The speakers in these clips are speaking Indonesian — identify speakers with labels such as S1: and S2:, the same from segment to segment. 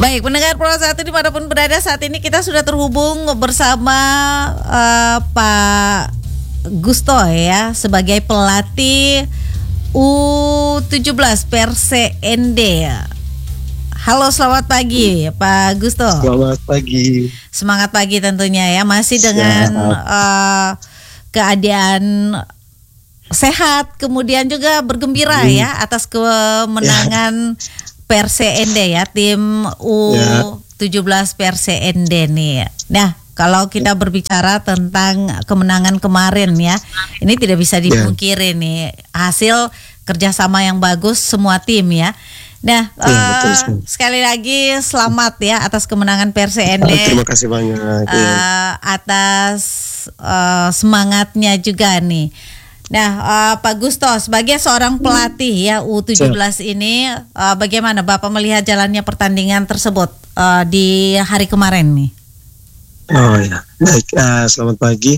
S1: Baik, pendengar Pro 1 dimanapun berada, saat ini kita sudah terhubung bersama Pak Gusto ya, sebagai pelatih U17 PRCND. Halo, selamat pagi Pak Gusto.
S2: Selamat pagi.
S1: Semangat pagi tentunya ya, masih dengan keadaan sehat, kemudian juga bergembira ya atas kemenangan PRCND ya, tim U17 PRCND nih. Nah, kalau kita berbicara tentang kemenangan kemarin ya, ini tidak bisa dipungkiri nih, hasil kerjasama yang bagus semua tim ya. Nah, sekali lagi selamat ya atas kemenangan PRCND.
S2: Terima kasih banyak.
S1: Atas semangatnya juga nih. Nah, Pak Gusto, sebagai seorang pelatih ya U17 ini, bagaimana Bapak melihat jalannya pertandingan tersebut di hari kemarin nih?
S2: Oh ya, baik. Selamat pagi.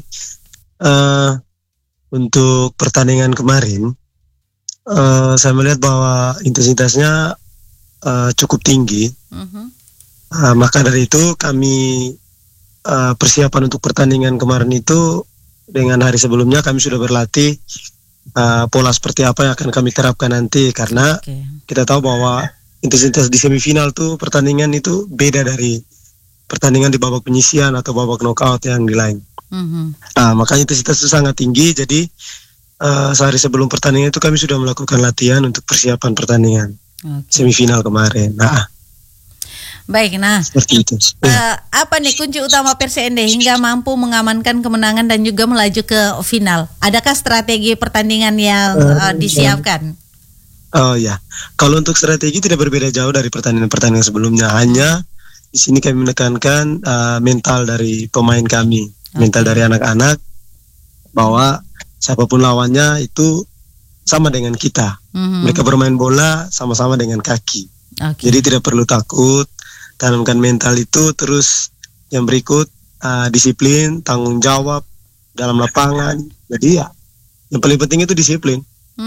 S2: Untuk pertandingan kemarin, saya melihat bahwa intensitasnya cukup tinggi. Maka dari itu kami persiapan untuk pertandingan kemarin itu dengan hari sebelumnya kami sudah berlatih pola seperti apa yang akan kami terapkan nanti, karena kita tahu bahwa intensitas di semifinal tuh pertandingan itu beda dari pertandingan di babak penyisian atau babak knockout yang di lain. Makanya intensitas itu sangat tinggi. Jadi sehari sebelum pertandingan itu kami sudah melakukan latihan untuk persiapan pertandingan semifinal kemarin.
S1: Baik, nah
S2: seperti itu.
S1: Apa nih kunci utama PRCND hingga mampu mengamankan kemenangan dan juga melaju ke final? Adakah strategi pertandingan yang disiapkan?
S2: Oh ya, kalau untuk strategi tidak berbeda jauh dari pertandingan sebelumnya. Hanya di sini kami menekankan mental dari pemain kami, mental dari anak-anak, bahwa siapapun lawannya itu sama dengan kita. Mereka bermain bola sama-sama dengan kaki. Jadi tidak perlu takut. Tanamkan mental itu. Terus yang berikut disiplin, tanggung jawab dalam lapangan. Jadi ya yang paling penting itu disiplin.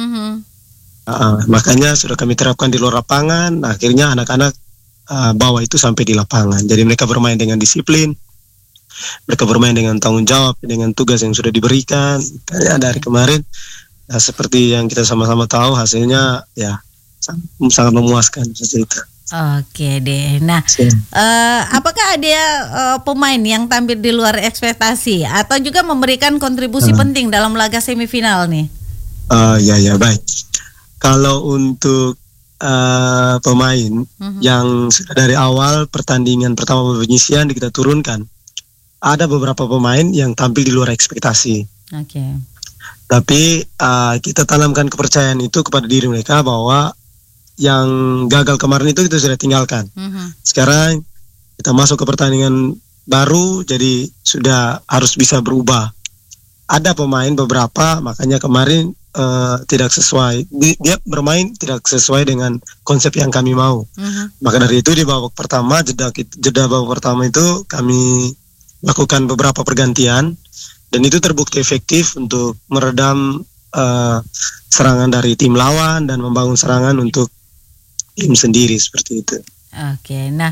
S2: Makanya sudah kami terapkan di luar lapangan. Akhirnya anak-anak bawa itu sampai di lapangan. Jadi mereka bermain dengan disiplin, mereka bermain dengan tanggung jawab, dengan tugas yang sudah diberikan. Dari kemarin seperti yang kita sama-sama tahu, hasilnya ya sangat memuaskan seperti itu.
S1: Oke deh. Nah, apakah ada pemain yang tampil di luar ekspektasi atau juga memberikan kontribusi penting dalam laga semifinal nih?
S2: Ya baik. Kalau untuk pemain yang sudah dari awal pertandingan pertama penyisian kita turunkan, ada beberapa pemain yang tampil di luar ekspektasi. Tapi kita tanamkan kepercayaan itu kepada diri mereka bahwa yang gagal kemarin itu kita sudah tinggalkan. Sekarang kita masuk ke pertandingan baru, jadi sudah harus bisa berubah. Ada pemain beberapa, makanya kemarin tidak sesuai. Dia bermain tidak sesuai dengan konsep yang kami mau. Maka dari itu di babak pertama, jeda babak pertama itu kami lakukan beberapa pergantian, dan itu terbukti efektif untuk meredam serangan dari tim lawan dan membangun serangan untuk tim sendiri seperti itu.
S1: Nah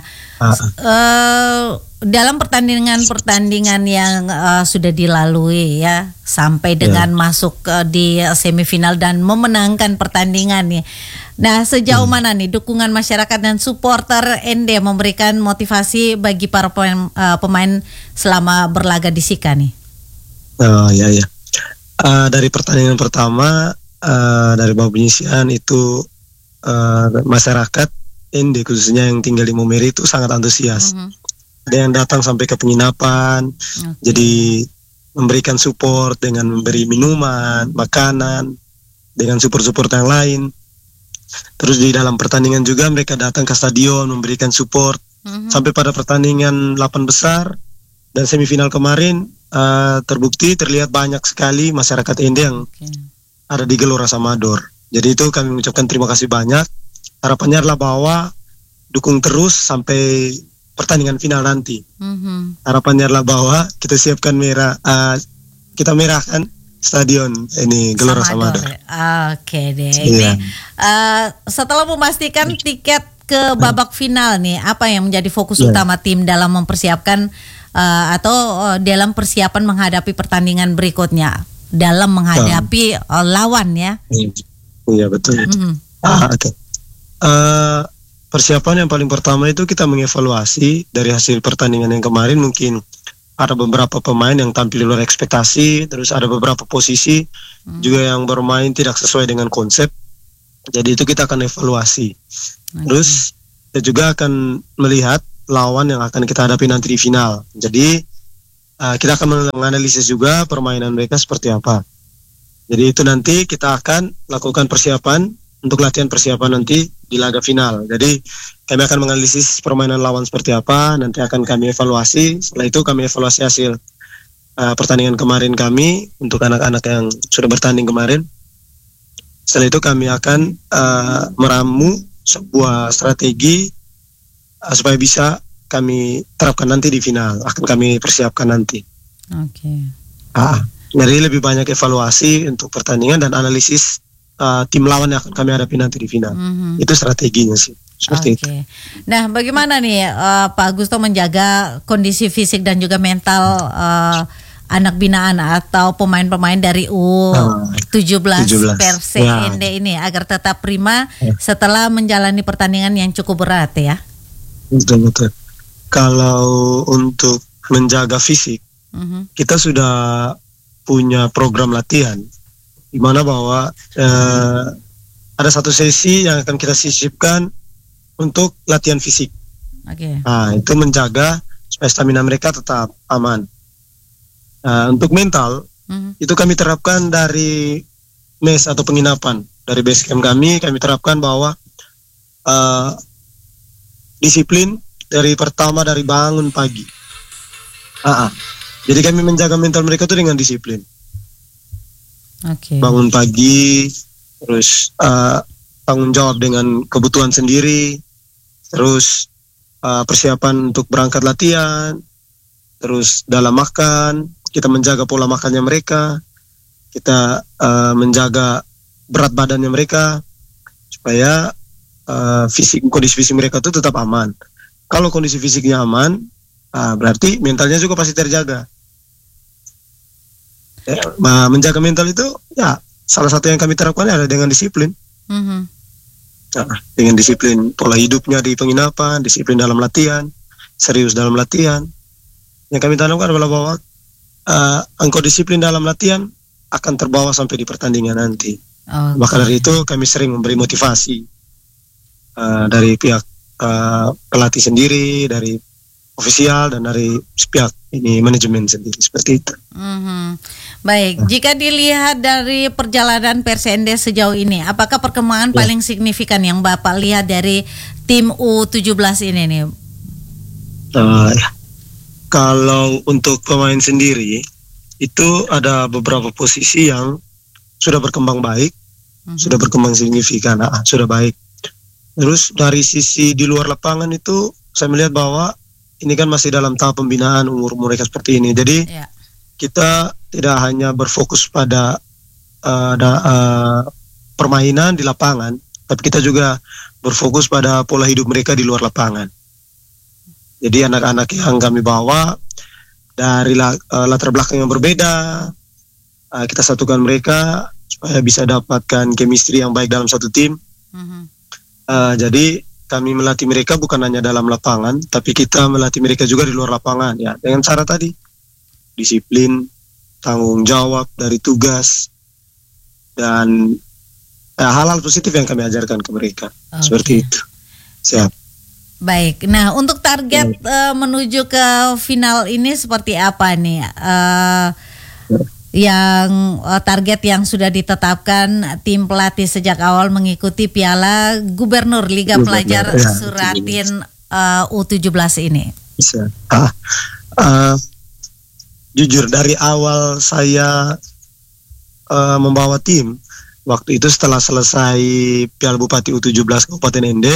S1: dalam pertandingan yang sudah dilalui ya sampai dengan masuk di semifinal dan memenangkan pertandingan nih. Nah, sejauh mana nih dukungan masyarakat dan supporter ND memberikan motivasi bagi para pemain selama berlaga di Sika nih?
S2: Dari pertandingan pertama dari babak penyisian itu masyarakat ND khususnya yang tinggal di Momeri itu sangat antusias. Ada yang datang sampai ke penginapan, jadi memberikan support dengan memberi minuman, makanan, dengan support-support yang lain. Terus di dalam pertandingan juga mereka datang ke stadion memberikan support sampai pada pertandingan 8 besar dan semifinal kemarin terbukti terlihat banyak sekali masyarakat ND yang ada di Gelora Samador. Jadi itu kami mengucapkan terima kasih banyak. Harapannya adalah bahwa dukung terus sampai pertandingan final nanti. Harapannya adalah bahwa kita siapkan kita merahkan stadion ini Gelora Samador.
S1: Oke deh. Ini setelah memastikan tiket ke babak final nih, apa yang menjadi fokus
S2: Ya.
S1: utama tim dalam mempersiapkan dalam persiapan menghadapi pertandingan berikutnya, dalam menghadapi lawan ya?
S2: Iya betul. Oke. Persiapan yang paling pertama itu kita mengevaluasi dari hasil pertandingan yang kemarin. Mungkin ada beberapa pemain yang tampil di luar ekspektasi, terus ada beberapa posisi juga yang bermain tidak sesuai dengan konsep. Jadi itu kita akan evaluasi. Terus kita juga akan melihat lawan yang akan kita hadapi nanti di final. Jadi kita akan menganalisis juga permainan mereka seperti apa. Jadi itu nanti kita akan lakukan persiapan untuk latihan persiapan nanti di laga final. Jadi kami akan menganalisis permainan lawan seperti apa, nanti akan kami evaluasi. Setelah itu kami evaluasi hasil pertandingan kemarin kami untuk anak-anak yang sudah bertanding kemarin. Setelah itu kami akan meramu sebuah strategi supaya bisa kami terapkan nanti di final. Akan kami persiapkan nanti.
S1: Oke.
S2: Jadi lebih banyak evaluasi untuk pertandingan dan analisis tim lawan yang akan kami hadapi nanti di final. Itu strateginya sih. Seperti itu.
S1: Nah, bagaimana nih Pak Agusto menjaga kondisi fisik dan juga mental anak binaan atau pemain-pemain dari U17 PRCND ini agar tetap prima setelah menjalani pertandingan yang cukup berat ya?
S2: Betul. Kalau untuk menjaga fisik, kita sudah punya program latihan di mana bahwa ada satu sesi yang akan kita sisipkan untuk latihan fisik. Itu menjaga supaya stamina mereka tetap aman. Untuk mental, itu kami terapkan dari mes atau penginapan. Dari base camp kami terapkan bahwa disiplin dari pertama dari bangun pagi. Jadi kami menjaga mental mereka itu dengan disiplin. Bangun pagi, terus tanggung jawab dengan kebutuhan sendiri, terus persiapan untuk berangkat latihan, terus dalam makan, kita menjaga pola makannya mereka, kita menjaga berat badannya mereka, supaya kondisi fisik mereka itu tetap aman. Kalau kondisi fisiknya aman, berarti mentalnya juga pasti terjaga. Menjaga mental itu ya salah satu yang kami terapkan adalah dengan disiplin. Dengan disiplin pola hidupnya di penginapan, disiplin dalam latihan, serius dalam latihan. Yang kami tanamkan adalah bahwa engkau disiplin dalam latihan akan terbawa sampai di pertandingan nanti. Maka dari itu kami sering memberi motivasi dari pihak pelatih sendiri, dari ofisial dan dari pihak ini manajemen sendiri, seperti itu.
S1: Baik, jika dilihat dari perjalanan PRCND sejauh ini, apakah perkembangan paling signifikan yang Bapak lihat dari tim U17 ini nih?
S2: Kalau untuk pemain sendiri, itu ada beberapa posisi yang sudah berkembang baik, sudah berkembang signifikan, sudah baik. Terus dari sisi di luar lapangan itu, saya melihat bahwa ini kan masih dalam tahap pembinaan umur mereka seperti ini. Jadi kita tidak hanya berfokus pada permainan di lapangan, tapi kita juga berfokus pada pola hidup mereka di luar lapangan. Jadi anak-anak yang kami bawa dari latar belakang yang berbeda, kita satukan mereka supaya bisa dapatkan chemistry yang baik dalam satu tim. Jadi kami melatih mereka bukan hanya dalam lapangan, tapi kita melatih mereka juga di luar lapangan, ya, dengan cara tadi disiplin, tanggung jawab dari tugas, dan hal-hal positif yang kami ajarkan ke mereka. Seperti itu. Siap.
S1: Baik. Nah, untuk target menuju ke final ini seperti apa nih? Yang target yang sudah ditetapkan tim pelatih sejak awal mengikuti Piala Gubernur Liga Pelajar Suratin U17 ini.
S2: Jujur dari awal saya membawa tim, waktu itu setelah selesai Piala Bupati U17 Kabupaten ND,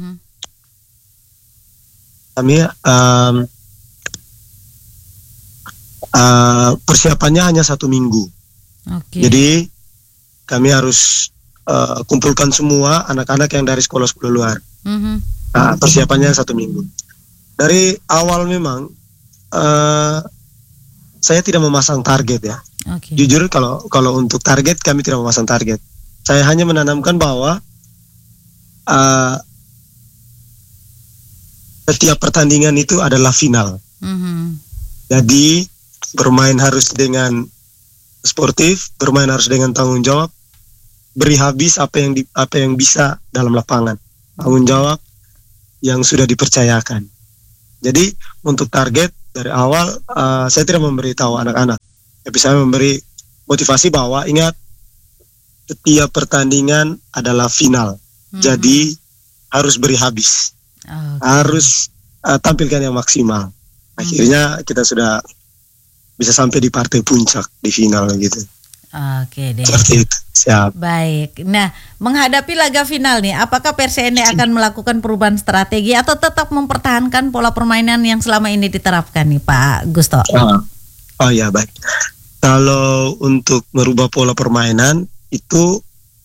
S2: kami persiapannya hanya 1 minggu. Jadi kami harus kumpulkan semua anak-anak yang dari sekolah-sekolah luar. Persiapannya 1 minggu. Dari awal memang saya tidak memasang target ya.
S1: Okay.
S2: Jujur kalau untuk target kami tidak memasang target. Saya hanya menanamkan bahwa setiap pertandingan itu adalah final. Jadi bermain harus dengan sportif, bermain harus dengan tanggung jawab, beri habis apa yang bisa dalam lapangan, tanggung jawab yang sudah dipercayakan. Jadi untuk target dari awal saya tidak memberitahu anak-anak, tapi saya memberi motivasi bahwa ingat setiap pertandingan adalah final. Jadi harus beri habis, harus tampilkan yang maksimal. Akhirnya kita sudah bisa sampai di partai puncak di final gitu.
S1: Oke deh.
S2: Seperti itu. Siap.
S1: Baik. Nah, menghadapi laga final nih, apakah PRSND akan melakukan perubahan strategi atau tetap mempertahankan pola permainan yang selama ini diterapkan nih, Pak Gusto?
S2: Oh ya, baik. Kalau untuk merubah pola permainan itu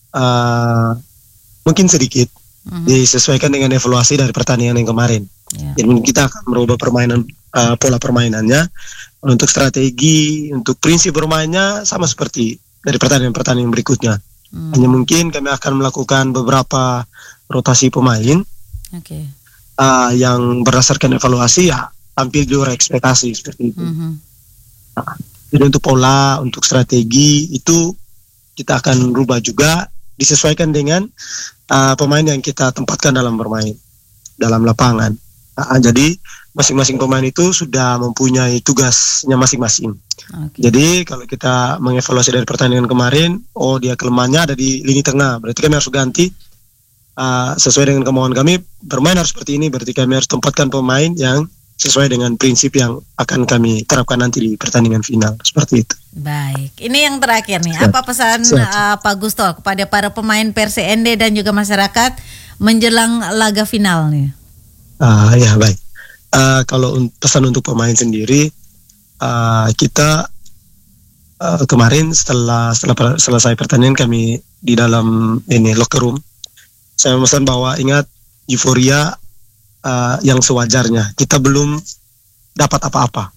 S2: mungkin sedikit disesuaikan dengan evaluasi dari pertandingan yang kemarin. Jadi kita akan merubah pola permainannya. Untuk strategi, untuk prinsip bermainnya sama seperti dari pertandingan-pertandingan berikutnya. Hanya mungkin kami akan melakukan beberapa rotasi pemain yang berdasarkan evaluasi ya tampil di luar ekspektasi seperti itu. Jadi untuk pola, untuk strategi itu kita akan rubah juga disesuaikan dengan pemain yang kita tempatkan dalam bermain dalam lapangan. Jadi masing-masing pemain itu sudah mempunyai tugasnya masing-masing. Jadi kalau kita mengevaluasi dari pertandingan kemarin, dia kelemahannya ada di lini tengah, berarti kami harus ganti sesuai dengan kemauan kami, bermain harus seperti ini, berarti kami harus tempatkan pemain yang sesuai dengan prinsip yang akan kami terapkan nanti di pertandingan final, seperti itu.
S1: Baik, ini yang terakhir nih, apa pesan Pak Gusto kepada para pemain PRSND dan juga masyarakat menjelang laga final nih?
S2: Ya baik. Kalau pesan untuk pemain sendiri, kita kemarin setelah selesai pertandingan kami di dalam locker room, saya memesan bahwa ingat euforia yang sewajarnya. Kita belum dapat apa-apa.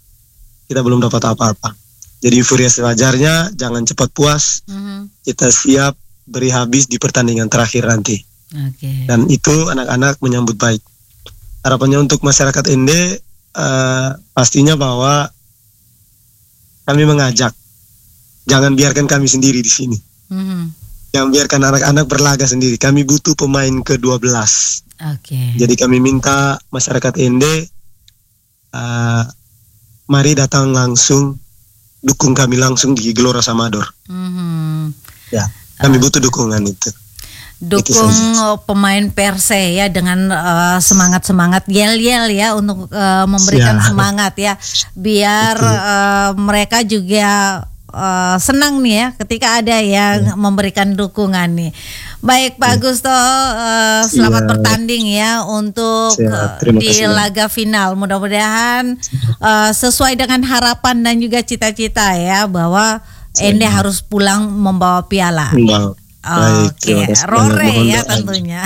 S2: Jadi euforia sewajarnya, jangan cepat puas. Kita siap beri habis di pertandingan terakhir nanti. Dan itu anak-anak menyambut baik. Harapannya untuk masyarakat ND pastinya bahwa kami mengajak, jangan biarkan kami sendiri di sini. Jangan biarkan anak-anak berlaga sendiri. Kami butuh pemain ke-12. Jadi kami minta masyarakat ND mari datang langsung, dukung kami langsung di Gelora Samador. Ya, kami butuh dukungan itu.
S1: Dukung pemain Perse ya dengan semangat-semangat yel-yel ya untuk memberikan semangat ya biar mereka juga senang nih ya ketika ada yang memberikan dukungan nih. Baik Pak Gusto, selamat bertanding ya untuk di laga final. Mudah-mudahan sesuai dengan harapan dan juga cita-cita ya bahwa Ende harus pulang membawa piala. Oke, Rore ya tentunya.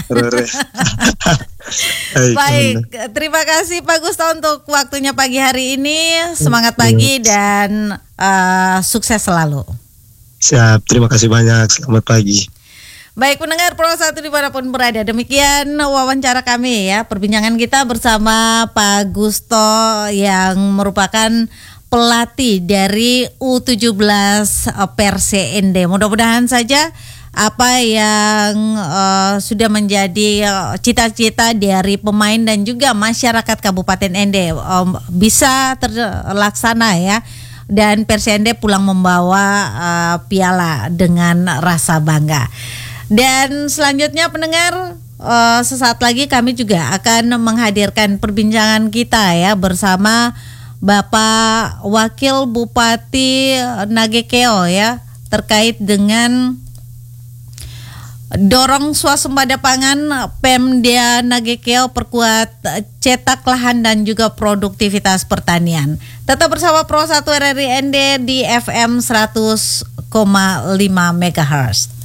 S1: Baik, terima kasih Pak Gusto untuk waktunya pagi hari ini. Semangat pagi dan sukses selalu.
S2: Siap, terima kasih banyak. Selamat pagi.
S1: Baik pendengar Pro 1 dimanapun berada, demikian wawancara kami ya, perbincangan kita bersama Pak Gusto yang merupakan pelatih dari U17 PRSND. Mudah-mudahan saja apa yang sudah menjadi cita-cita dari pemain dan juga masyarakat Kabupaten ND bisa terlaksana ya, dan PRSND pulang membawa piala dengan rasa bangga. Dan selanjutnya pendengar, sesaat lagi kami juga akan menghadirkan perbincangan kita ya bersama Bapak Wakil Bupati Nagekeo ya, terkait dengan dorong swasembada pangan Pemda Nagekeo perkuat cetak lahan dan juga produktivitas pertanian. Tetap bersama Pro 1 RRI ND di FM 100,5 MHz.